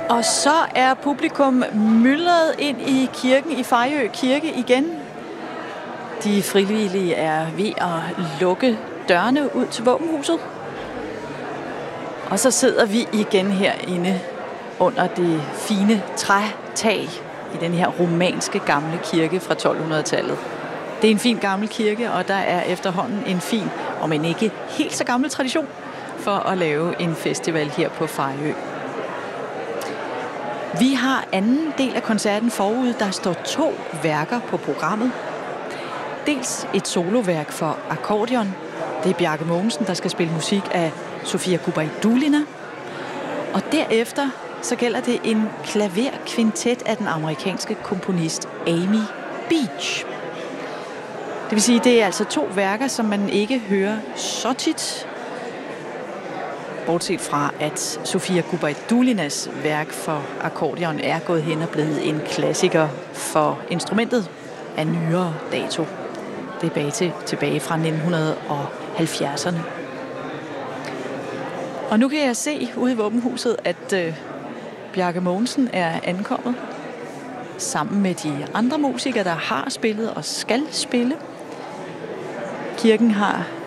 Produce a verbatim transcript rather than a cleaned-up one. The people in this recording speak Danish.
Og så er publikum myldret ind i kirken i Fejø Kirke igen. De frivillige er ved at lukke dørene ud til våbenhuset. Og så sidder vi igen herinde under det fine trætag i den her romanske gamle kirke fra tolv-hundrede-tallet. Det er en fin gammel kirke, og der er efterhånden en fin, om end ikke helt så gammel tradition, for at lave en festival her på Fejø. Vi har anden del af koncerten forude. Der står to værker på programmet. Dels et soloværk for akkordeon. Det er Bjarke Mogensen, der skal spille musik af Sofia Gubaidulina. Og derefter så gælder det en klaverkvintet af den amerikanske komponist Amy Beach. Det vil sige, det er altså to værker, som man ikke hører så tit. Bortset fra, at Sofia Gubaidulinas værk for akkordeon er gået hen og blevet en klassiker for instrumentet af nyere dato. Tilbage, til, tilbage fra nitten halvfjerdserne. Og nu kan jeg se ude i våbenhuset, at øh, Bjarke Mogensen er ankommet sammen med de andre musikere, der har spillet og skal spille. Kirken har